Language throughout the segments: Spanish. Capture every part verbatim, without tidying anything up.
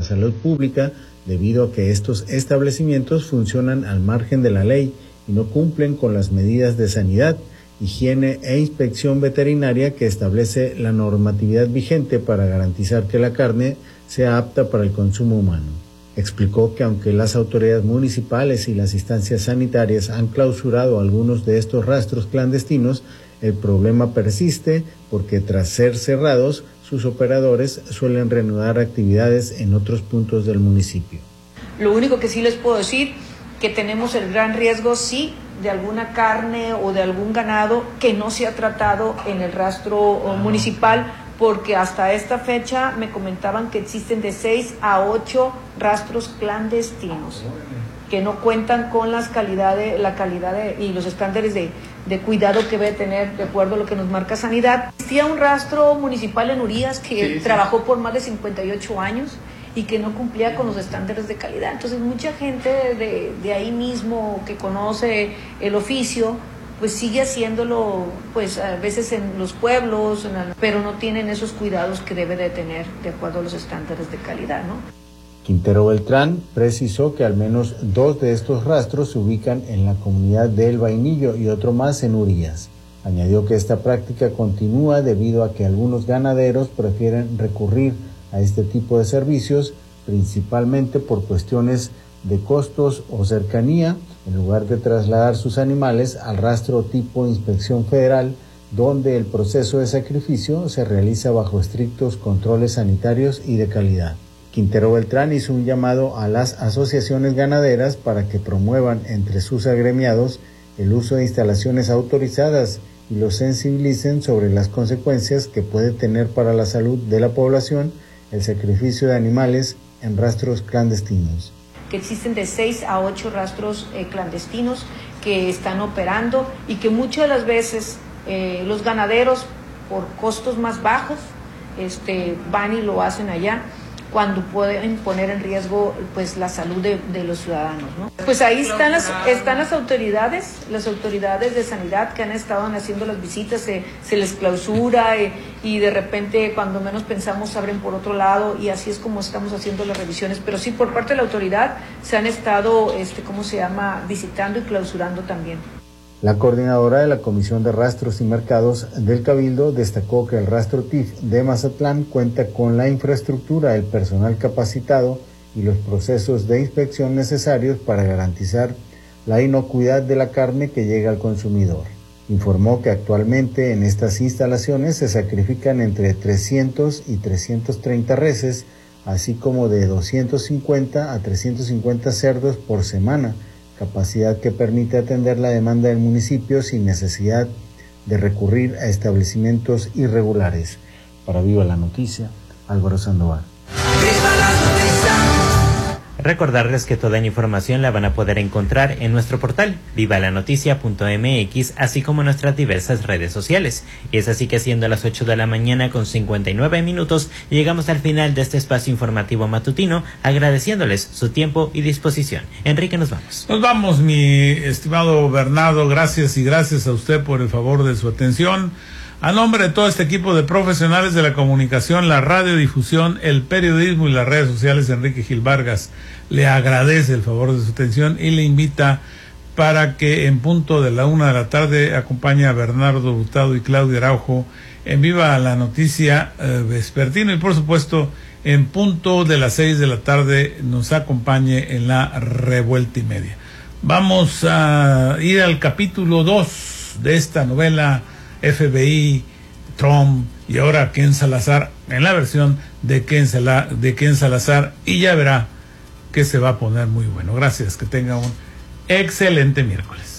salud pública debido a que estos establecimientos funcionan al margen de la ley y no cumplen con las medidas de sanidad, higiene e inspección veterinaria que establece la normatividad vigente para garantizar que la carne sea apta para el consumo humano. Explicó que aunque las autoridades municipales y las instancias sanitarias han clausurado algunos de estos rastros clandestinos, el problema persiste porque tras ser cerrados, sus operadores suelen reanudar actividades en otros puntos del municipio. Lo único que sí les puedo decir, que tenemos el gran riesgo, sí, de alguna carne o de algún ganado que no se ha tratado en el rastro municipal, porque hasta esta fecha me comentaban que existen de seis a ocho rastros clandestinos que no cuentan con las calidades, la calidad de, y los estándares de, de cuidado que debe tener de acuerdo a lo que nos marca Sanidad. Existía un rastro municipal en Urias que sí, sí. trabajó por más de cincuenta y ocho años y que no cumplía con los estándares de calidad. Entonces mucha gente de, de ahí mismo que conoce el oficio, pues sigue haciéndolo, pues a veces en los pueblos, en la, pero no tienen esos cuidados que debe de tener de acuerdo a los estándares de calidad, ¿no? Quintero Beltrán precisó que al menos dos de estos rastros se ubican en la comunidad de El Vainillo y otro más en Urias. Añadió que esta práctica continúa debido a que algunos ganaderos prefieren recurrir a este tipo de servicios, principalmente por cuestiones de costos o cercanía, en lugar de trasladar sus animales al rastro tipo inspección federal, donde el proceso de sacrificio se realiza bajo estrictos controles sanitarios y de calidad. Quintero Beltrán hizo un llamado a las asociaciones ganaderas para que promuevan entre sus agremiados el uso de instalaciones autorizadas y los sensibilicen sobre las consecuencias que puede tener para la salud de la población el sacrificio de animales en rastros clandestinos. Que existen de seis a ocho rastros eh, clandestinos que están operando y que muchas de las veces eh, los ganaderos por costos más bajos este, van y lo hacen allá, cuando pueden poner en riesgo pues la salud de, de los ciudadanos, ¿no? Pues ahí están las están las autoridades, las autoridades de sanidad que han estado haciendo las visitas, se, se les clausura y, y de repente cuando menos pensamos abren por otro lado y así es como estamos haciendo las revisiones, pero sí por parte de la autoridad se han estado, este, ¿cómo se llama?, visitando y clausurando también. La coordinadora de la Comisión de Rastros y Mercados del Cabildo destacó que el rastro T I F de Mazatlán cuenta con la infraestructura, el personal capacitado y los procesos de inspección necesarios para garantizar la inocuidad de la carne que llega al consumidor. Informó que actualmente en estas instalaciones se sacrifican entre trescientos y trescientos treinta reses, así como de doscientos cincuenta a trescientos cincuenta cerdos por semana, capacidad que permite atender la demanda del municipio sin necesidad de recurrir a establecimientos irregulares. Para Viva la Noticia, Álvaro Sandoval. ¡Viva la noticia! Recordarles que toda la información la van a poder encontrar en nuestro portal viva la noticia punto m x, así como en nuestras diversas redes sociales. Y es así que siendo las ocho de la mañana con cincuenta y nueve minutos, llegamos al final de este espacio informativo matutino, agradeciéndoles su tiempo y disposición. Enrique, nos vamos. Nos vamos, mi estimado Bernardo, gracias y gracias a usted por el favor de su atención. A nombre de todo este equipo de profesionales de la comunicación, la radiodifusión, el periodismo y las redes sociales, Enrique Gil Vargas le agradece el favor de su atención y le invita para que en punto de la una de la tarde acompañe a Bernardo Hurtado y Claudia Araujo en Viva la Noticia eh, vespertino, y por supuesto en punto de las seis de la tarde nos acompañe en la Revuelta y Media. Vamos a ir al capítulo dos de esta novela F B I, Trump y ahora Ken Salazar, en la versión de Ken, Sala, de Ken Salazar, y ya verá que se va a poner muy bueno. Gracias, que tenga un excelente miércoles.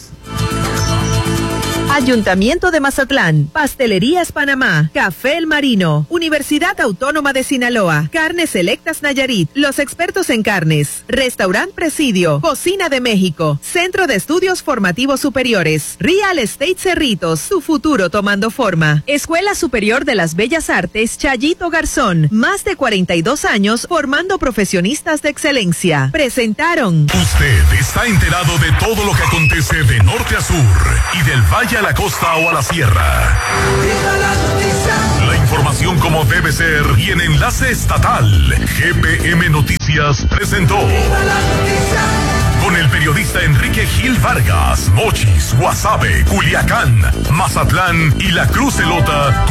Ayuntamiento de Mazatlán, Pastelerías Panamá, Café El Marino, Universidad Autónoma de Sinaloa, Carnes Selectas Nayarit, los expertos en carnes, Restaurant Presidio, Cocina de México, Centro de Estudios Formativos Superiores, Real Estate Cerritos, tu futuro tomando forma, Escuela Superior de las Bellas Artes Chayito Garzón, más de cuarenta y dos años formando profesionistas de excelencia. Presentaron. Usted está enterado de todo lo que acontece de norte a sur y del valle a la costa o a la sierra. La información como debe ser y en enlace estatal. G P M Noticias. Noticias presentó con el periodista Enrique Gil Vargas, Mochis, Guasave, Culiacán, Mazatlán y La Cruz Elota.